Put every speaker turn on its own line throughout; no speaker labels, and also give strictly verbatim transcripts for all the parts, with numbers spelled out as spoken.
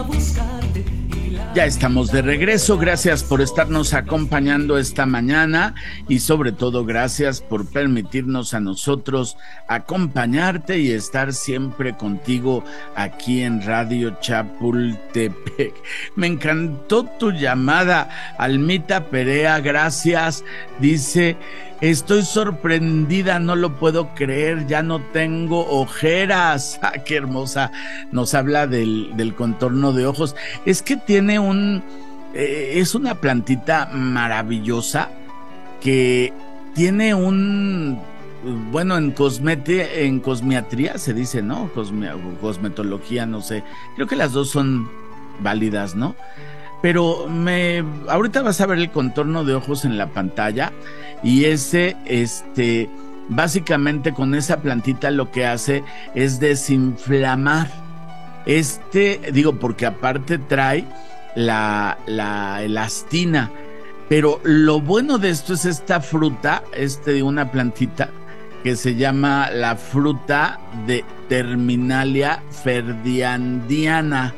Ya estamos de regreso, gracias por estarnos acompañando esta mañana y sobre todo gracias por permitirnos a nosotros acompañarte y estar siempre contigo aquí en Radio Chapultepec. Me encantó tu llamada, Almita Perea, gracias. Dice, estoy sorprendida, no lo puedo creer, ya no tengo ojeras. Ah, qué hermosa, nos habla del, del contorno de ojos. Es que tiene un, eh, es una plantita maravillosa que tiene un, bueno, en cosmete, en cosmiatría se dice, ¿no? Cosme, cosmetología, no sé, creo que las dos son válidas, ¿no? Pero me, ahorita vas a ver el contorno de ojos en la pantalla y ese, este, básicamente con esa plantita lo que hace es desinflamar. Este, digo, porque aparte trae la, la elastina, pero lo bueno de esto es esta fruta, este de una plantita que se llama la fruta de Terminalia ferdiandiana.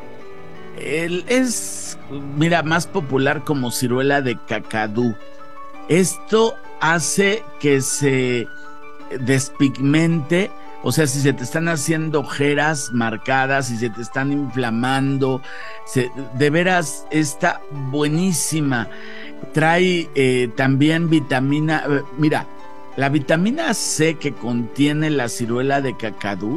Él es, mira, más popular como ciruela de cacadú. Esto hace que se despigmente, o sea, si se te están haciendo ojeras marcadas, si se te están inflamando, se, de veras está buenísima. Trae eh, también vitamina, eh, mira, la vitamina C que contiene la ciruela de cacadú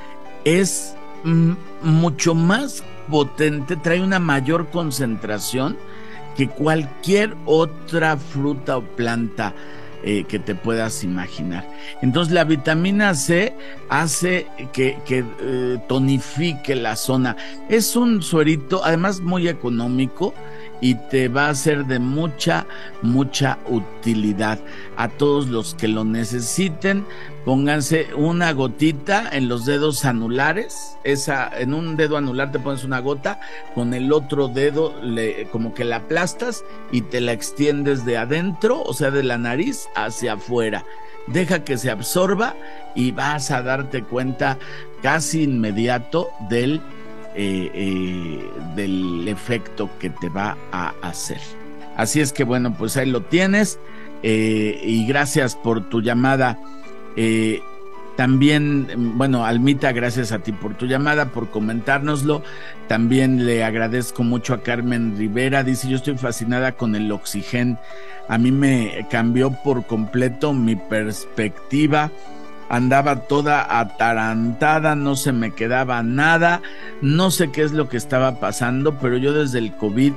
es mm, mucho más potente, trae una mayor concentración que cualquier otra fruta o planta eh, que te puedas imaginar. Entonces la vitamina C hace que, que eh, tonifique la zona. Es un suerito, además muy económico, y te va a ser de mucha, mucha utilidad. A todos los que lo necesiten, pónganse una gotita en los dedos anulares. Esa, en un dedo anular te pones una gota, con el otro dedo le, como que la aplastas y te la extiendes de adentro, o sea, de la nariz hacia afuera. Deja que se absorba y vas a darte cuenta casi inmediato del Eh, eh, del efecto que te va a hacer. Así es que bueno, pues ahí lo tienes, eh, y gracias por tu llamada. Eh, también, bueno, Almita, gracias a ti por tu llamada, por comentárnoslo. También le agradezco mucho a Carmen Rivera, dice, yo estoy fascinada con el Oxygen, a mí me cambió por completo mi perspectiva. Andaba toda atarantada, no se me quedaba nada, no sé qué es lo que estaba pasando, pero yo desde el COVID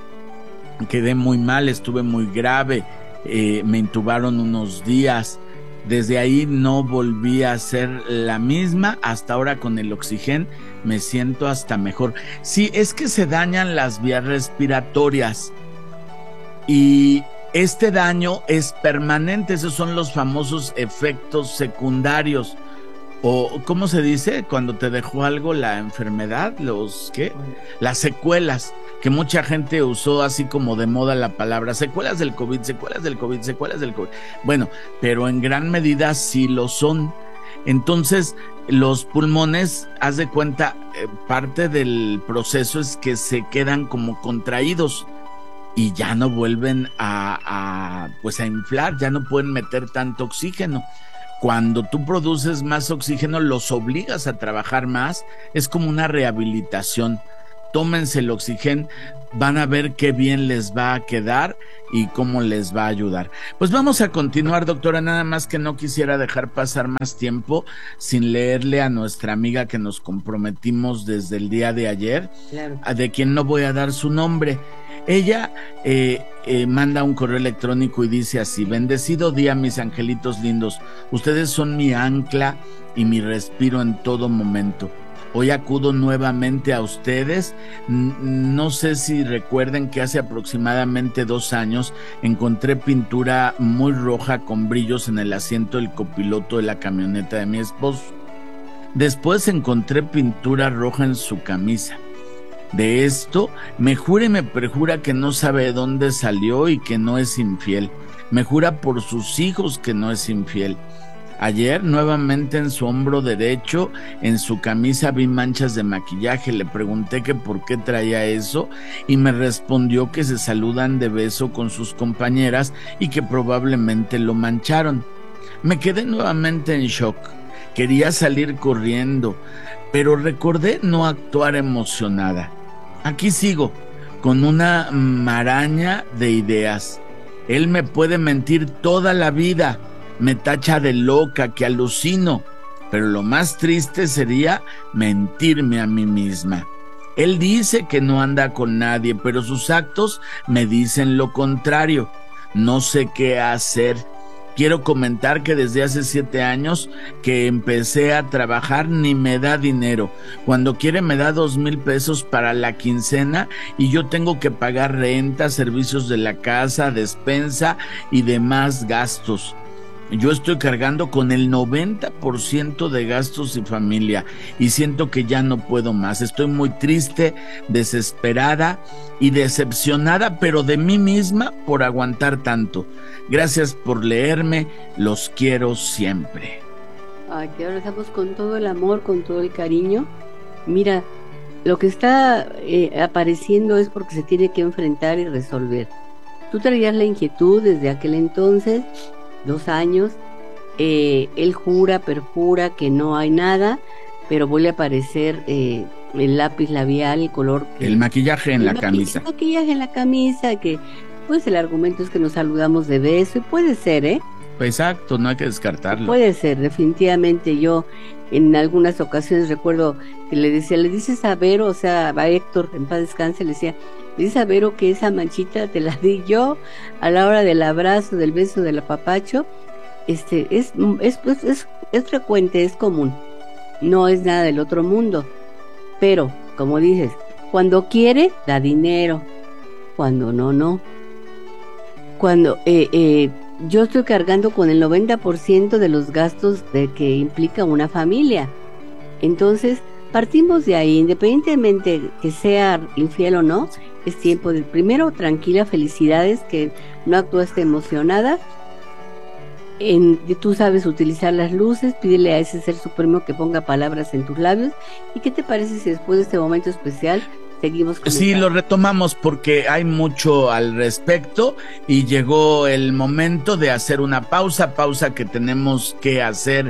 quedé muy mal, estuve muy grave, eh, me intubaron unos días, desde ahí no volví a ser la misma, hasta ahora con el Oxygen me siento hasta mejor. Sí, es que se dañan las vías respiratorias y este daño es permanente, esos son los famosos efectos secundarios, o ¿cómo se dice? Cuando te dejó algo la enfermedad, los ¿qué? Las secuelas, que mucha gente usó así como de moda la palabra, secuelas del COVID, secuelas del COVID, secuelas del COVID. Bueno, pero en gran medida sí lo son. Entonces, los pulmones, haz de cuenta, eh, parte del proceso es que se quedan como contraídos y ya no vuelven a, a, pues a inflar, ya no pueden meter tanto oxígeno. Cuando tú produces más oxígeno, los obligas a trabajar más, es como una rehabilitación. Tómense el Oxygen, van a ver qué bien les va a quedar y cómo les va a ayudar. Pues vamos a continuar, doctora, nada más que no quisiera dejar pasar más tiempo sin leerle a nuestra amiga que nos comprometimos desde el día de ayer, claro, de quien no voy a dar su nombre. Ella eh, eh, manda un correo electrónico y dice así: bendecido día, mis angelitos lindos, ustedes son mi ancla y mi respiro en todo momento. Hoy acudo nuevamente a ustedes. No sé si recuerden que hace aproximadamente dos años encontré pintura muy roja con brillos en el asiento del copiloto de la camioneta de mi esposo. Después encontré pintura roja en su camisa. De esto me jura y me perjura que no sabe de dónde salió y que no es infiel. Me jura por sus hijos que no es infiel. Ayer nuevamente en su hombro derecho, en su camisa vi manchas de maquillaje. Le pregunté que por qué traía eso y me respondió que se saludan de beso con sus compañeras y que probablemente lo mancharon. Me quedé nuevamente en shock. Quería salir corriendo, pero recordé no actuar emocionada. Aquí sigo, con una maraña de ideas. Él me puede mentir toda la vida, me tacha de loca, que alucino, pero lo más triste sería mentirme a mí misma. Él dice que no anda con nadie, pero sus actos me dicen lo contrario. No sé qué hacer. Quiero comentar que desde hace siete años que empecé a trabajar ni me da dinero. Cuando quiere me da dos mil pesos para la quincena y yo tengo que pagar renta, servicios de la casa, despensa y demás gastos. Yo estoy cargando con el noventa por ciento de gastos y familia y siento que ya no puedo más. Estoy muy triste, desesperada y decepcionada, pero de mí misma por aguantar tanto. Gracias por leerme, los quiero siempre.
Ay, te abrazamos con todo el amor, con todo el cariño. Mira, lo que está eh, apareciendo es porque se tiene que enfrentar y resolver. Tú traías la inquietud desde aquel entonces, dos años, eh, él jura, perjura que no hay nada, pero vuelve a aparecer eh, el lápiz labial, el color... Que,
el maquillaje en
el
la
maqui-
camisa.
El maquillaje en la camisa, que pues el argumento es que nos saludamos de beso, y puede ser, ¿eh?
Exacto, no hay que descartarlo.
Puede ser, definitivamente. Yo en algunas ocasiones recuerdo que le decía, le dices a Vero, o sea, a Héctor, en paz descanse, le decía, le dices a Vero que esa manchita te la di yo a la hora del abrazo, del beso, del apapacho. Este, es, es, es, es, es frecuente, es común, no es nada del otro mundo, pero, como dices, cuando quiere, da dinero, cuando no, no. Cuando eh, eh, yo estoy cargando con el noventa por ciento de los gastos de que implica una familia, entonces partimos de ahí, independientemente que sea infiel o no, es tiempo de, primero, tranquila, felicidades, que no actuaste emocionada. En, tú sabes utilizar las luces, pídele a ese ser supremo que ponga palabras en tus labios. ¿Y qué te parece si después de este momento especial seguimos con
Sí,
esta?
lo retomamos porque hay mucho al respecto y llegó el momento de hacer una pausa, pausa que tenemos que hacer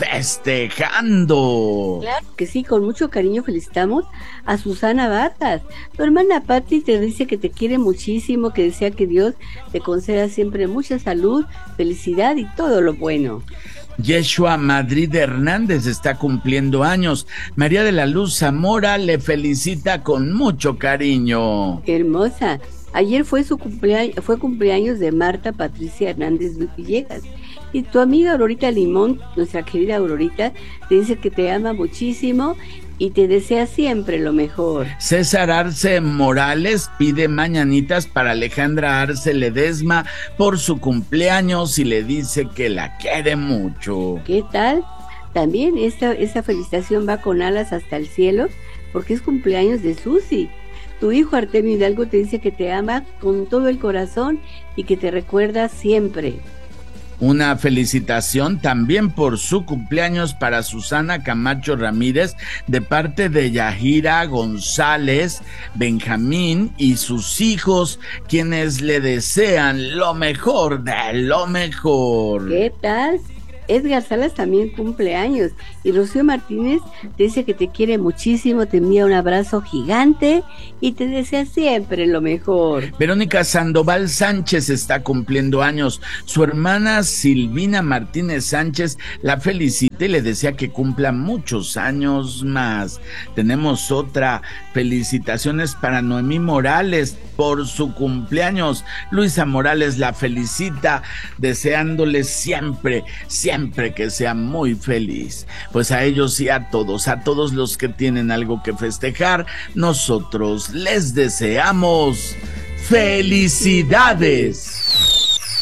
festejando.
Claro que sí, con mucho cariño felicitamos a Susana Vargas. Tu hermana Patti te dice que te quiere muchísimo, que desea que Dios te conceda siempre mucha salud, felicidad y todo lo bueno.
Yeshua Madrid Hernández está cumpliendo años. María de la Luz Zamora le felicita con mucho cariño.
Qué hermosa. Ayer fue su cumpleaños, fue cumpleaños de Marta Patricia Hernández Villegas. Y tu amiga Aurorita Limón, nuestra querida Aurorita, te dice que te ama muchísimo y te desea siempre lo mejor.
César Arce Morales pide mañanitas para Alejandra Arce Ledesma por su cumpleaños y le dice que la quiere mucho.
¿Qué tal? También esta, esta felicitación va con alas hasta el cielo porque es cumpleaños de Susi. Tu hijo Artemio Hidalgo te dice que te ama con todo el corazón y que te recuerda siempre.
Una felicitación también por su cumpleaños para Susana Camacho Ramírez de parte de Yahira González Benjamín y sus hijos, quienes le desean lo mejor de lo mejor.
¿Qué tal? Edgar Salas también cumple años y Rocío Martínez te dice que te quiere muchísimo, te envía un abrazo gigante y te desea siempre lo mejor.
Verónica Sandoval Sánchez está cumpliendo años. Su hermana Silvina Martínez Sánchez la felicita y le desea que cumpla muchos años más. Tenemos otra, felicitaciones para Noemí Morales por su cumpleaños. Luisa Morales la felicita deseándole siempre, siempre Siempre que sea muy feliz. Pues a ellos y a todos, a todos los que tienen algo que festejar, nosotros les deseamos felicidades.